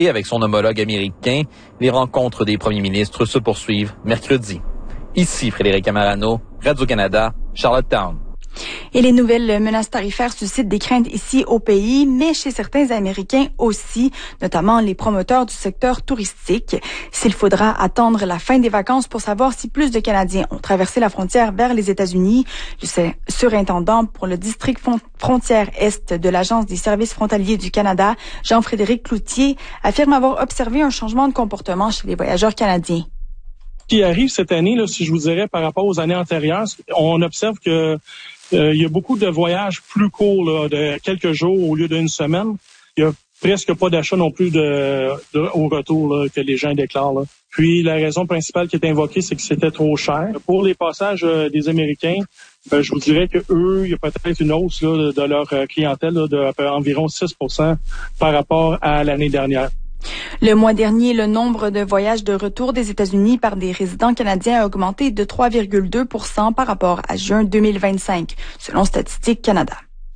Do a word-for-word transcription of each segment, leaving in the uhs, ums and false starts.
Et avec son homologue américain, les rencontres des premiers ministres se poursuivent mercredi. Ici Frédéric Amarano, Radio-Canada, Charlottetown. Et les nouvelles menaces tarifaires suscitent des craintes ici au pays, mais chez certains Américains aussi, notamment les promoteurs du secteur touristique. S'il faudra attendre la fin des vacances pour savoir si plus de Canadiens ont traversé la frontière vers les États-Unis, le surintendant pour le district frontière Est de l'Agence des services frontaliers du Canada, Jean-Frédéric Cloutier, affirme avoir observé un changement de comportement chez les voyageurs canadiens. Ce qui arrive cette année, là, si je vous dirais par rapport aux années antérieures, on observe que euh, il y a beaucoup de voyages plus courts, là, de quelques jours au lieu d'une semaine. Il y a presque pas d'achat non plus de, de au retour là, que les gens déclarent. Là. Puis la raison principale qui est invoquée, c'est que c'était trop cher. Pour les passages euh, des Américains, euh, je vous dirais que eux, il y a peut-être une hausse là, de leur clientèle là, de environ six pour cent par rapport à l'année dernière. Le mois dernier, le nombre de voyages de retour des États-Unis par des résidents canadiens a augmenté de trois virgule deux pour cent par rapport à juin deux mille vingt-cinq, selon Statistique Canada.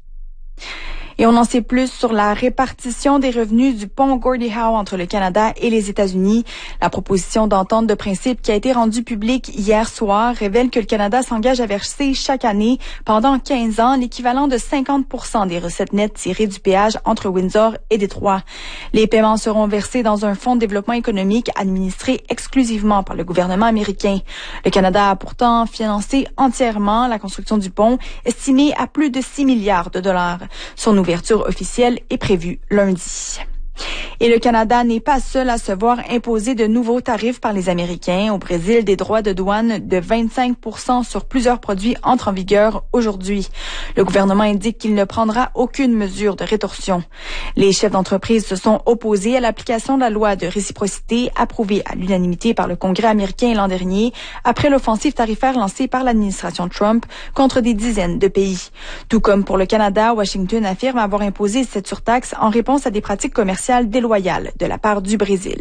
Et on en sait plus sur la répartition des revenus du pont Gordie Howe entre le Canada et les États-Unis. La proposition d'entente de principe qui a été rendue publique hier soir révèle que le Canada s'engage à verser chaque année, pendant quinze ans, l'équivalent de cinquante pour cent des recettes nettes tirées du péage entre Windsor et Détroit. Les paiements seront versés dans un fonds de développement économique administré exclusivement par le gouvernement américain. Le Canada a pourtant financé entièrement la construction du pont, estimée à plus de six milliards de dollars. Son L'ouverture officielle est prévue lundi. Et le Canada n'est pas seul à se voir imposer de nouveaux tarifs par les Américains. Au Brésil, des droits de douane de vingt-cinq pour cent sur plusieurs produits entrent en vigueur aujourd'hui. Le gouvernement indique qu'il ne prendra aucune mesure de rétorsion. Les chefs d'entreprise se sont opposés à l'application de la loi de réciprocité approuvée à l'unanimité par le Congrès américain l'an dernier, après l'offensive tarifaire lancée par l'administration Trump contre des dizaines de pays. Tout comme pour le Canada, Washington affirme avoir imposé cette surtaxe en réponse à des pratiques commerciales déloyale de la part du Brésil.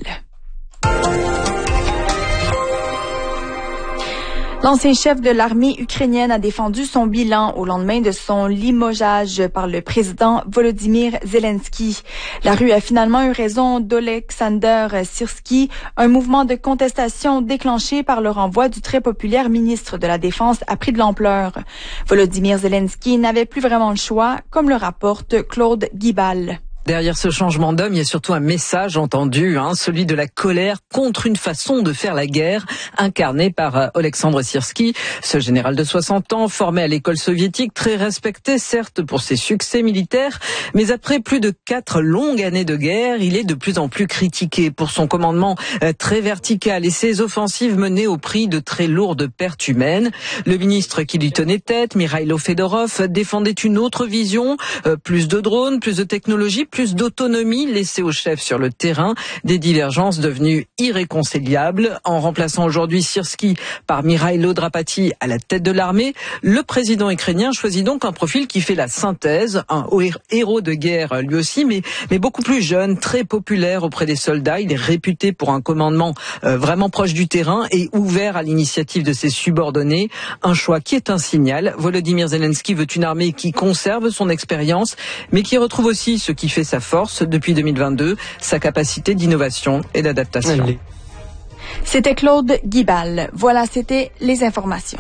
L'ancien chef de l'armée ukrainienne a défendu son bilan au lendemain de son limogeage par le président Volodymyr Zelensky. La rue a finalement eu raison d'Oleksander Syrski, un mouvement de contestation déclenché par le renvoi du très populaire ministre de la Défense a pris de l'ampleur. Volodymyr Zelensky n'avait plus vraiment le choix, comme le rapporte Claude Guibal. Derrière ce changement d'homme, il y a surtout un message entendu, hein, celui de la colère contre une façon de faire la guerre, incarnée par euh, Oleksandr Syrski, ce général de soixante ans, formé à l'école soviétique, très respecté certes pour ses succès militaires, mais après plus de quatre longues années de guerre, il est de plus en plus critiqué pour son commandement euh, très vertical et ses offensives menées au prix de très lourdes pertes humaines. Le ministre qui lui tenait tête, Mikhailo Fedorov, défendait une autre vision, euh, plus de drones, plus de technologie, plus d'autonomie laissée au chef sur le terrain, des divergences devenues irréconciliables. En remplaçant aujourd'hui Syrski par Mikhailo Drapati à la tête de l'armée, le président ukrainien choisit donc un profil qui fait la synthèse, un héros de guerre lui aussi, mais, mais beaucoup plus jeune, très populaire auprès des soldats. Il est réputé pour un commandement euh, vraiment proche du terrain et ouvert à l'initiative de ses subordonnés. Un choix qui est un signal. Volodymyr Zelensky veut une armée qui conserve son expérience, mais qui retrouve aussi ce qui fait sa force depuis deux mille vingt-deux, sa capacité d'innovation et d'adaptation. C'était Claude Guibal. Voilà, c'était les informations.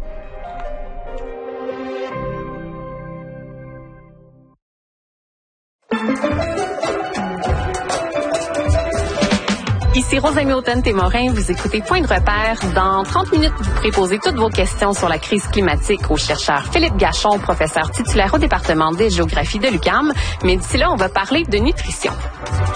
Ici Rose Hamilton Témorin, vous écoutez Point de repère. Dans trente minutes, vous pourrez poser toutes vos questions sur la crise climatique au chercheur Philippe Gachon, professeur titulaire au département de géographie de l'U Q A M. Mais d'ici là, on va parler de nutrition.